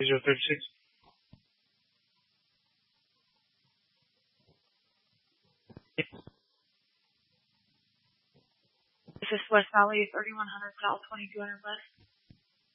036. This is West Valley, 3100 South, 2200 West.